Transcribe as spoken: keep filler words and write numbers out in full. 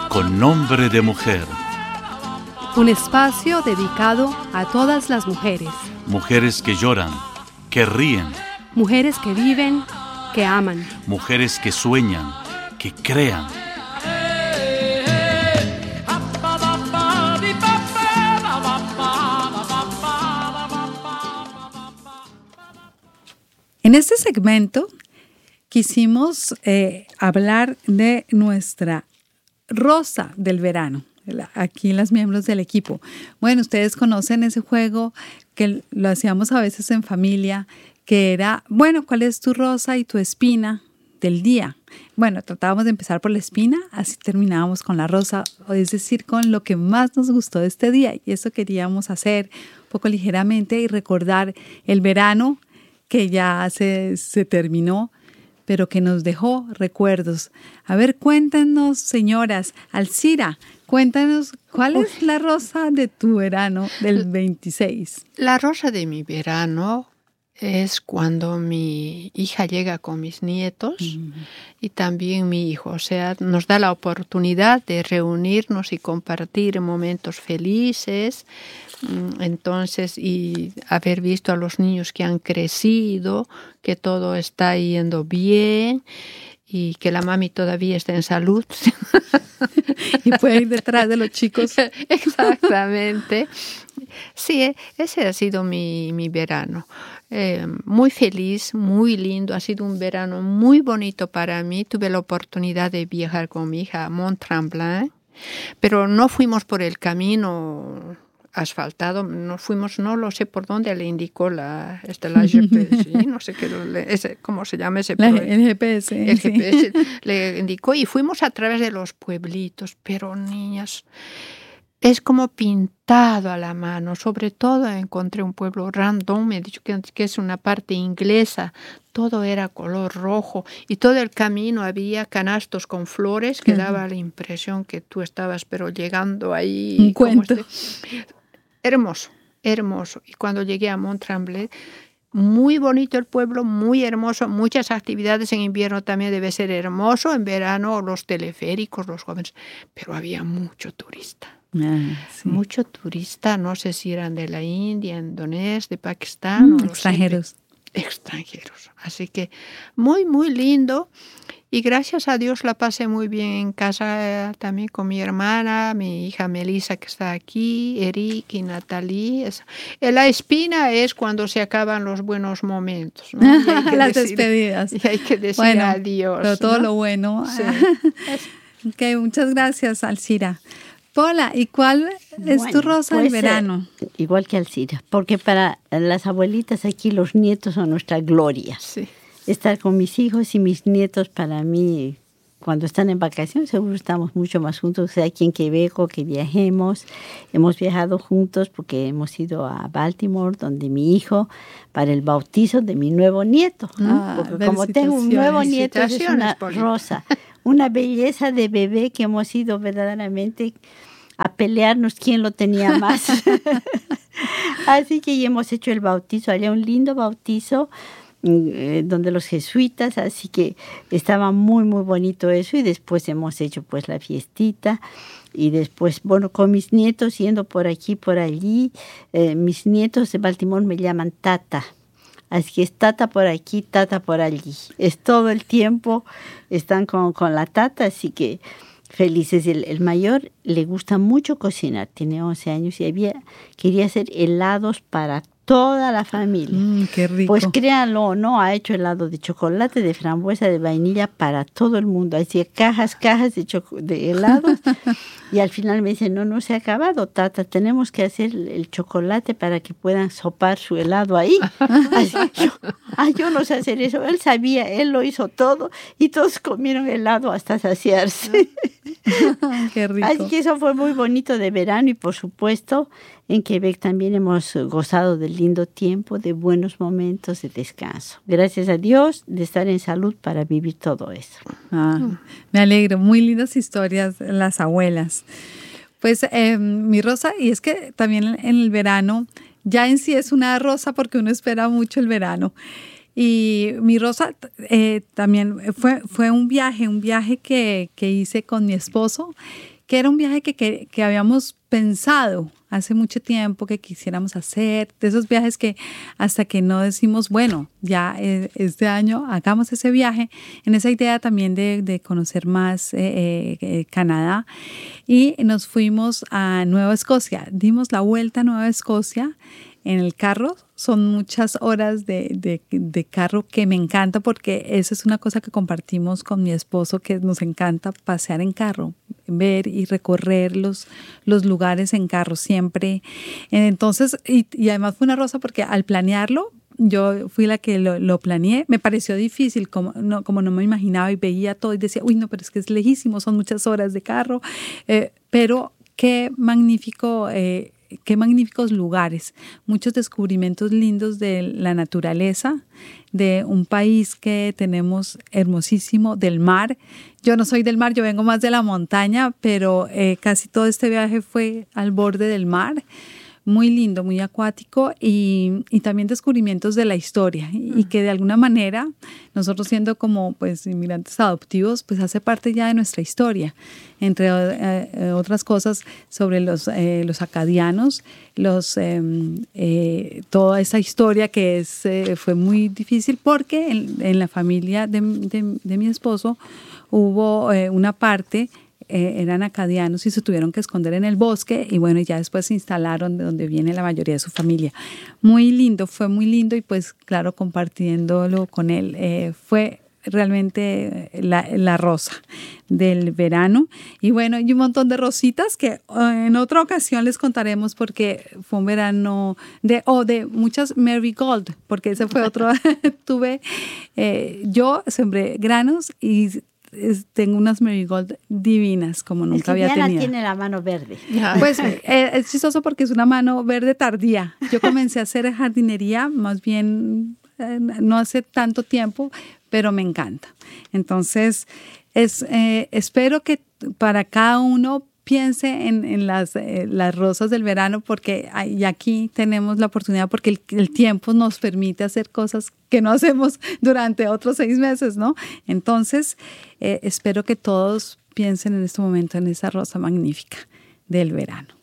con nombre de mujer. Un espacio dedicado a todas las mujeres. Mujeres que lloran, que ríen. Mujeres que viven, que aman. Mujeres que sueñan, que crean. En este segmento quisimos eh, hablar de nuestra rosa del verano. Aquí las miembros del equipo. Bueno, ustedes conocen ese juego que lo hacíamos a veces en familia, que era, bueno, ¿cuál es tu rosa y tu espina del día? Bueno, tratábamos de empezar por la espina, así terminábamos con la rosa, es decir, con lo que más nos gustó de este día. Y eso queríamos hacer un poco ligeramente y recordar el verano que ya se, se terminó, pero que nos dejó recuerdos. A ver, cuéntanos, señoras. Alcira, cuéntanos, ¿cuál Uy. es la rosa de tu verano del veintiséis? La rosa de mi verano es cuando mi hija llega con mis nietos mm. y también mi hijo. O sea, nos da la oportunidad de reunirnos y compartir momentos felices. Entonces, y haber visto a los niños que han crecido, que todo está yendo bien y que la mami todavía está en salud. Y puede ir detrás de los chicos. Exactamente. Sí, ese ha sido mi, mi verano. Eh, muy feliz, muy lindo. Ha sido un verano muy bonito para mí. Tuve la oportunidad de viajar con mi hija a Mont-Tremblant, pero no fuimos por el camino asfaltado, nos fuimos, no lo sé por dónde le indicó la, este, la G P S, no sé qué, ese, cómo se llama ese la, el G P S. El sí. G P S le indicó y fuimos a través de los pueblitos, pero niñas, es como pintado a la mano. Sobre todo encontré un pueblo random, me he dicho que, que es una parte inglesa, todo era color rojo y todo el camino había canastos con flores que uh-huh. daba la impresión que tú estabas pero llegando ahí. Un cuento. Este, hermoso, hermoso. Y cuando llegué a Mont-Tremblant, muy bonito el pueblo, muy hermoso, muchas actividades. En invierno también debe ser hermoso, en verano los teleféricos, los jóvenes, pero había mucho turista. Ah, sí. Mucho turista, no sé si eran de la India, Indonesia, de Pakistán. Mm, extranjeros. Extranjeros. Así que muy, muy lindo. Y gracias a Dios la pasé muy bien en casa, eh, también con mi hermana, mi hija Melissa que está aquí, Eric y Natalie. Es, eh, la espina es cuando se acaban los buenos momentos, ¿no? Las decir, despedidas. Y hay que decir bueno, adiós. Pero todo ¿no? lo bueno. Sí. Okay, muchas gracias, Alcira. Paula, ¿y cuál es bueno, tu rosa pues, del verano? Eh, igual que Alcira, porque para las abuelitas aquí los nietos son nuestra gloria. Sí. Estar con mis hijos y mis nietos para mí, cuando están en vacaciones, seguro estamos mucho más juntos. O sea, aquí en Quebec, que viajemos. Hemos viajado juntos porque hemos ido a Baltimore, donde mi hijo, para el bautizo de mi nuevo nieto. Ah, porque como tengo un nuevo nieto, es una rosa, una belleza de bebé que hemos ido verdaderamente a pelearnos quién lo tenía más. Así que ya hemos hecho el bautizo, allá un lindo bautizo, eh, donde los jesuitas, así que estaba muy muy bonito eso. Y después hemos hecho pues la fiestita y después, bueno, con mis nietos yendo por aquí, por allí. Eh, mis nietos de Baltimore me llaman Tata, así que es Tata por aquí, Tata por allí, es todo el tiempo están con, con la Tata, así que felices. El, el mayor le gusta mucho cocinar, tiene once años y había, quería hacer helados para toda la familia. Mm, qué rico. Pues créanlo o no, ha hecho helado de chocolate, de frambuesa, de vainilla para todo el mundo. Hacía cajas, cajas de, choco- de helados. Y al final me dice, no, no se ha acabado, Tata, tenemos que hacer el chocolate para que puedan sopar su helado ahí. Así que yo, ah, yo no sé hacer eso. Él sabía, él lo hizo todo y todos comieron helado hasta saciarse. Qué rico. Así que eso fue muy bonito de verano y por supuesto en Quebec también hemos gozado del lindo tiempo, de buenos momentos de descanso. Gracias a Dios de estar en salud para vivir todo eso. Ah, me alegro, muy lindas historias las abuelas. Pues eh, mi rosa, y es que también en el verano, ya en sí es una rosa porque uno espera mucho el verano. Y mi rosa eh, también fue, fue un viaje, un viaje que, que hice con mi esposo, que era un viaje que, que, que habíamos pensado hace mucho tiempo que quisiéramos hacer, de esos viajes que hasta que no decimos, bueno, ya este año hagamos ese viaje, en esa idea también de, de conocer más eh, eh, Canadá, y nos fuimos a Nueva Escocia, dimos la vuelta a Nueva Escocia en el carro. Son muchas horas de, de, de carro que me encanta porque eso es una cosa que compartimos con mi esposo, que nos encanta pasear en carro, ver y recorrer los, los lugares en carro siempre. Entonces, y, y además fue una rosa porque al planearlo, yo fui la que lo, lo planeé, me pareció difícil, como no, como no me imaginaba y veía todo y decía, uy, no, pero es que es lejísimo, son muchas horas de carro, eh, pero qué magnífico eh, Qué magníficos lugares, muchos descubrimientos lindos de la naturaleza, de un país que tenemos hermosísimo, del mar. Yo no soy del mar, yo vengo más de la montaña, pero eh, casi todo este viaje fue al borde del mar. Muy lindo, muy acuático y, y también descubrimientos de la historia y, y que de alguna manera nosotros siendo como pues inmigrantes adoptivos pues hace parte ya de nuestra historia, entre eh, otras cosas sobre los, eh, los acadianos, los, eh, eh, toda esa historia que es, eh, fue muy difícil porque en, en la familia de, de, de mi esposo hubo eh, una parte Eh, eran acadianos y se tuvieron que esconder en el bosque y bueno, ya después se instalaron de donde viene la mayoría de su familia. Muy lindo, fue muy lindo y pues claro, compartiéndolo con él. Eh, fue realmente la, la rosa del verano y bueno, y un montón de rositas que eh, en otra ocasión les contaremos porque fue un verano de, o oh, de muchas marigold, porque ese fue otro, tuve, eh, yo sembré granos y tengo unas marigold divinas como nunca es que había Diana tenido. Tiene la mano verde. Pues eh, es chistoso porque es una mano verde tardía. Yo comencé a hacer jardinería más bien eh, no hace tanto tiempo, pero me encanta. Entonces, es, eh, espero que para cada uno piense en, en las, eh, las rosas del verano porque y aquí tenemos la oportunidad porque el, el tiempo nos permite hacer cosas que no hacemos durante otros seis meses, ¿no? Entonces, eh, espero que todos piensen en este momento en esa rosa magnífica del verano.